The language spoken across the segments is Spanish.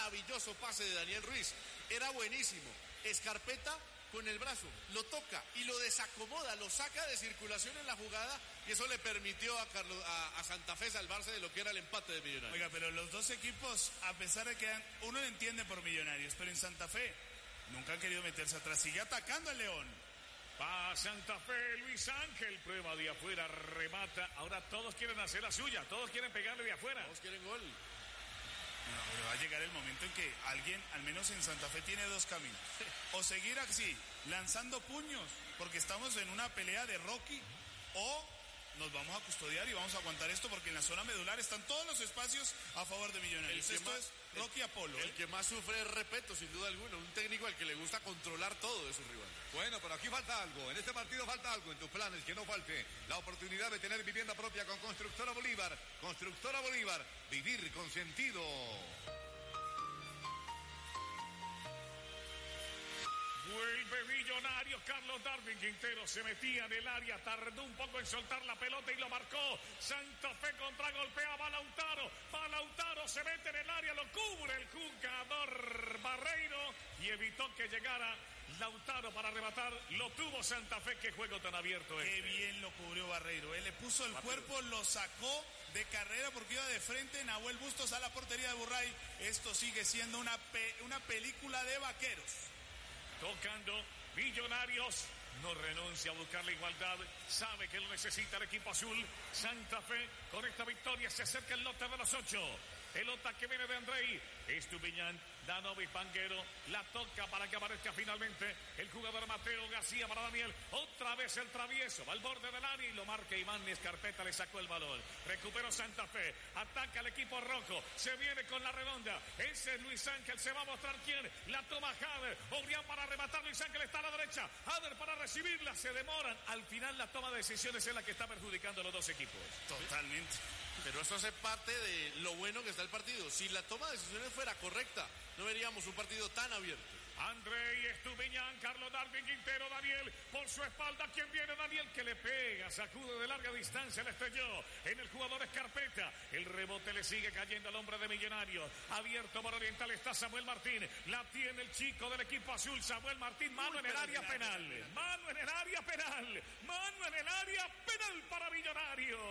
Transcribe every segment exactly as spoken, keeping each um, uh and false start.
maravilloso pase de Daniel Ruiz. Era buenísimo. Scarpetta con el brazo lo toca y lo desacomoda, lo saca de circulación en la jugada y eso le permitió a, Carlos, a, a Santa Fe salvarse de lo que era el empate de Millonarios. Oiga, pero los dos equipos, a pesar de que han, uno lo entiende por Millonarios, pero en Santa Fe nunca han querido meterse atrás, sigue atacando al León. Va Santa Fe, Luis Ángel, prueba de afuera, remata. Ahora todos quieren hacer la suya, todos quieren pegarle de afuera. Todos quieren gol. No, pero va a llegar el momento en que alguien, al menos en Santa Fe, tiene dos caminos. O seguir así, lanzando puños, porque estamos en una pelea de Rocky, o nos vamos a custodiar y vamos a aguantar esto, porque en la zona medular están todos los espacios a favor de Millonarios. Esto más, es Rocky Apolo. El, ¿eh? el que más sufre es Repetto, sin duda alguna. Un técnico al que le gusta controlar todo de su rival. Bueno, pero aquí falta algo. En este partido falta algo. En tus planes, que no falte la oportunidad de tener vivienda propia con Constructora Bolívar. Constructora Bolívar. Vivir con sentido. Vuelve Millonarios, Carlos Darwin Quintero se metía en el área, tardó un poco en soltar la pelota y lo marcó. Santa Fe contragolpeaba, Lautaro, va Lautaro, se mete en el área, lo cubre el jugador Barreiro y evitó que llegara Lautaro para arrebatar. Lo tuvo Santa Fe, qué juego tan abierto este. Qué bien lo cubrió Barreiro, él le puso el Rápido. Cuerpo, lo sacó de carrera porque iba de frente. Nahuel Bustos a la portería de Burray. Esto sigue siendo una, pe- una película de vaqueros. Tocando Millonarios, no renuncia a buscar la igualdad, sabe que lo necesita el equipo azul. Santa Fe con esta victoria se acerca el lote de los ocho. Pelota que viene de Andrei Estupiñán, Danovic Panguero, la toca para que aparezca finalmente el jugador Mateo García para Daniel. Otra vez el travieso, va al borde del área y lo marca Iván Escarpeta, le sacó el balón. Recuperó Santa Fe, ataca el equipo rojo, se viene con la redonda. Ese es Luis Ángel, se va a mostrar quién. La toma Jader, Obrián para rematar, Luis Ángel está a la derecha. Jader para recibirla, se demoran. Al final la toma de decisiones es la que está perjudicando a los dos equipos. Totalmente. Pero eso hace parte de lo bueno que está el partido. Si la toma de decisiones fuera correcta, no veríamos un partido tan abierto. Andrei Estupiñán, Carlos Darwin Quintero, Daniel por su espalda. ¿Quién viene? Daniel que le pega, sacude de larga distancia, le estrelló en el jugador Escarpeta. El rebote le sigue cayendo al hombre de Millonarios. Abierto por Oriental está Samuel Martín. La tiene el chico del equipo azul, Samuel Martín. Mano Uy, en el área penal. penal. Mano en el área penal. Mano en el área penal para Millonarios.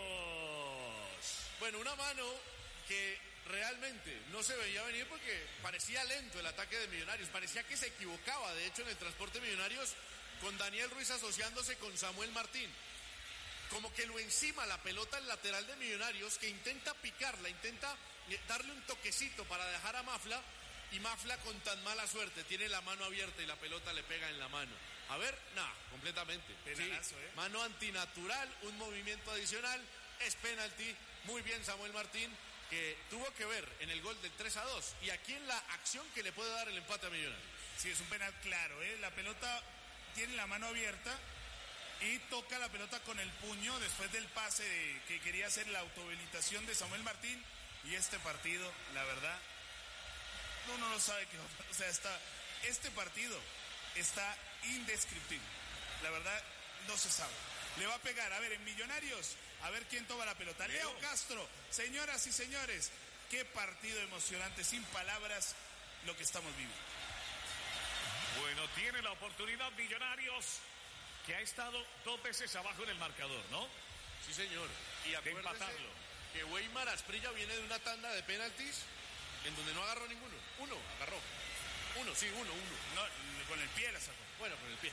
Bueno, una mano que realmente no se veía venir porque parecía lento el ataque de Millonarios, parecía que se equivocaba, de hecho, en el transporte de Millonarios, con Daniel Ruiz asociándose con Samuel Martín. Como que lo encima la pelota al lateral de Millonarios, que intenta picarla, intenta darle un toquecito para dejar a Mafla, y Mafla con tan mala suerte tiene la mano abierta y la pelota le pega en la mano. A ver, nada, completamente. Penalazo, sí. ¿eh? Mano antinatural, un movimiento adicional, es penalti. Muy bien Samuel Martín, que tuvo que ver en el gol del tres a dos y aquí en la acción que le puede dar el empate a Millonarios. Sí, es un penal claro, ¿eh? La pelota tiene la mano abierta y toca la pelota con el puño después del pase de, que quería hacer la autohabilitación de Samuel Martín. Y este partido, la verdad, uno no sabe qué va a pasar. O sea, está, este partido está indescriptible. La verdad, no se sabe. Le va a pegar, a ver, en Millonarios, a ver quién toma la pelota. Leo, Leo Castro, señoras y señores, qué partido emocionante, sin palabras, lo que estamos viviendo. Bueno, tiene la oportunidad Millonarios, que ha estado dos veces abajo en el marcador, ¿no? Sí, señor. Y de empatarlo. Que Weimar Asprilla viene de una tanda de penaltis en donde no agarró ninguno. Uno agarró. Uno, sí, uno, uno. No, con el pie la sacó. Bueno, con el pie.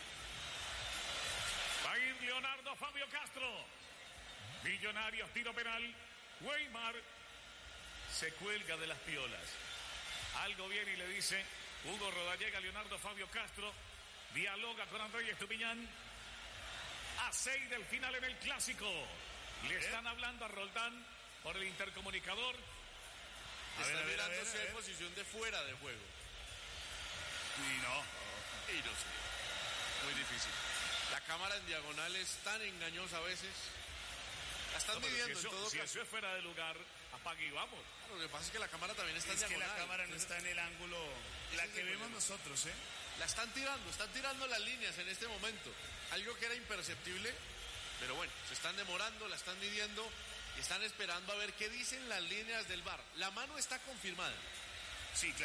Va a ir Leonardo Fabio Castro. Millonarios, tiro penal. Weimar se cuelga de las piolas. Algo viene y le dice Hugo Rodallega, Leonardo Fabio Castro. Dialoga con Andrei Estupiñán. A seis del final en el clásico. Le están hablando a Roldán por el intercomunicador. A Están ver, mirando a ver, a ver, si hay posición de fuera de juego. Y no. Y no sé. Muy difícil. La cámara en diagonal es tan engañosa a veces. La están no, midiendo si eso, en todo si caso. eso es fuera de lugar, apague y vamos. Claro, lo que pasa es que la cámara también está es en diagonal. Es que la cámara no está en el ángulo, la que vemos nosotros, ¿eh? La están tirando, están tirando las líneas en este momento. Algo que era imperceptible, pero bueno, se están demorando, la están midiendo y están esperando a ver qué dicen las líneas del V A R. La mano está confirmada. Sí, claro.